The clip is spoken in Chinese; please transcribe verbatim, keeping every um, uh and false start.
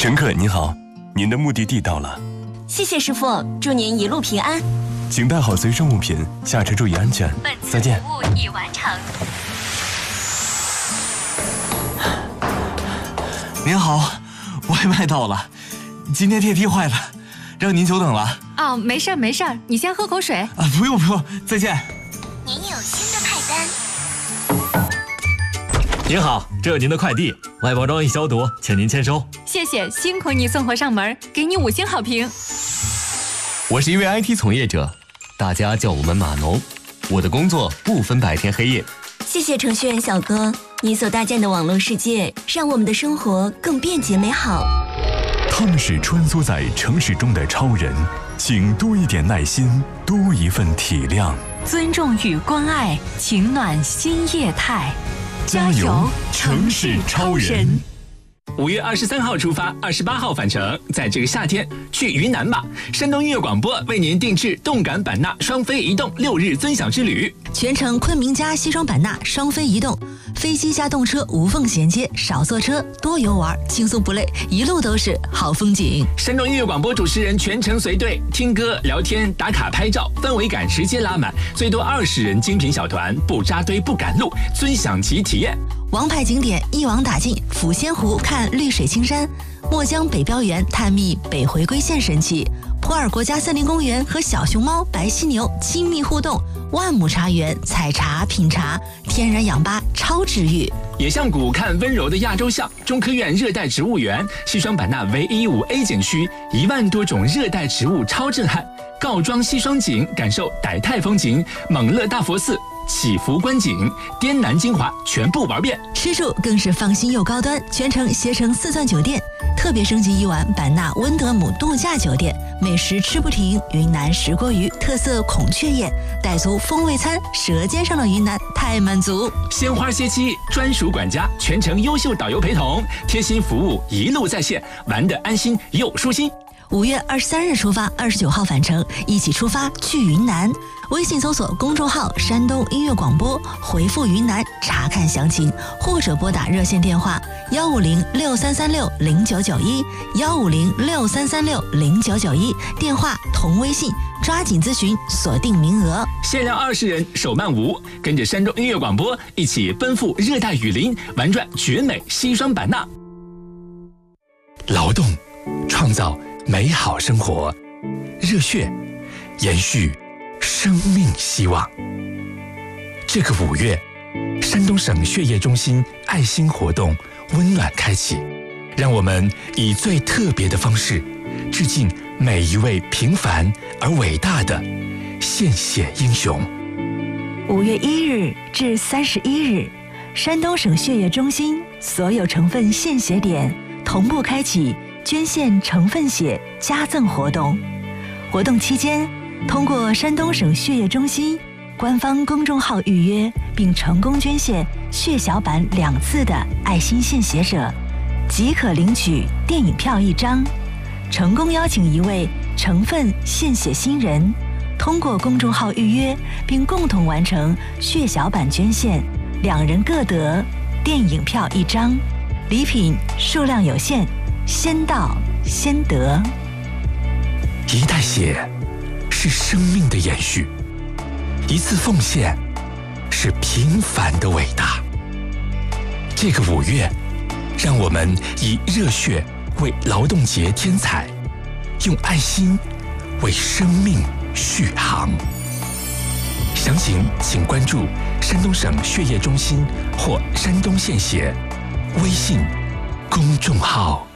乘客您好，您的目的地到了。 谢谢师傅，祝您一路平安。 请带好随身物品，下车注意安全。 本次再见。 服务已完成。 您好，外卖到了，今天电梯坏了，让您久等了。 哦，没事儿没事儿，你先喝口水。 啊，不用不用，再见。 您有新的派单。 您好，这是您的快递，外包装易消毒，请您签收。 谢谢，辛苦你送货上门，给你五星好评。 我是一位 I T 从业者，大家叫我们码农。我的工作不分白天黑夜。 谢谢程序员小哥，你所搭建的网络世界让我们的生活更便捷美好。 他们是穿梭在城市中的超人，请多一点耐心，多一份体谅。 尊重与关爱，情暖新业态。 加油，城市超人！ 五月二十三号出发，二十八号返程，在这个夏天去云南吧！山东音乐广播为您定制动感版纳双飞移动六日尊享之旅， 全程昆明加西双版纳双飞移动，飞机加动车无缝衔接，少坐车，多游玩，轻松不累，一路都是好风景。 山东音乐广播主持人全程随队，听歌、聊天、打卡、拍照，氛围感直接拉满，最多二十人精品小团，不扎堆不赶路，尊享其体验。 王牌景点一网打尽，抚仙湖看绿水青山，墨江北标园探秘北回归线神奇，普洱国家森林公园和小熊猫、白犀牛亲密互动，万亩茶园采茶品茶，天然氧吧超治愈。 野象谷看温柔的亚洲象，中科院热带植物园，西双版纳唯一五 A 景区，一万多种热带植物超震撼。告庄西双景，感受傣泰风情，蒙勒大佛寺。祈福观景，滇南精华全部玩遍。 吃住更是放心又高端，全程携程四钻酒店，特别升级一晚版纳温德姆度假酒店，美食吃不停，云南石锅鱼特色孔雀宴，傣族风味餐，舌尖上的云南太满足。 鲜花歇期，专属管家，全程优秀导游陪同，贴心服务，一路在线，玩得安心又舒心。 五月二十三日出发，二十九号返程，一起出发去云南。微信搜索公众号山东音乐广播，回复云南查看详情，或者拨打热线电话幺五零六三三六零九九一幺五零六三三六零九九一，电话同微信，抓紧咨询，锁定名额。 限量二十人，手慢无，跟着山东音乐广播一起奔赴热带雨林，玩转绝美西双版纳。 劳动，创造美好生活，热血，延续生命希望。这个五月，山东省血液中心爱心活动温暖开启，让我们以最特别的方式，致敬每一位平凡而伟大的献血英雄。 五月一日至三十一日，山东省血液中心所有成分献血点同步开启捐献成分血加赠活动。活动期间，通过山东省血液中心官方公众号预约并成功捐献血小板两次的爱心献血者，即可领取电影票一张。成功邀请一位成分献血新人，通过公众号预约并共同完成血小板捐献，两人各得电影票一张。礼品数量有限，先到先得。 一袋血是生命的延续，一次奉献是平凡的伟大。这个五月，让我们以热血为劳动节添彩，用爱心为生命续航。详情请关注山东省血液中心或山东献血微信公众号。